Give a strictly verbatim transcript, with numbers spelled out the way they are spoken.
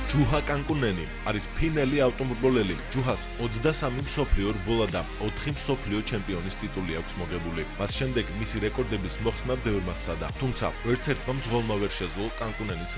ჯუჰა კანკუნენი არის ფინელი ავტომობილელი. ჯუჰას ოცდასამი მსოფლიო რბოლა და ოთხი მსოფლიო ჩემპიონის ტიტული აქვს მოგებული. მას შემდეგ მისი რეკორდების მოხსნა ბევრმა სცადა, თუმცა ერთერთმა მძღოლმა ვერ შეძლო კანკუნენის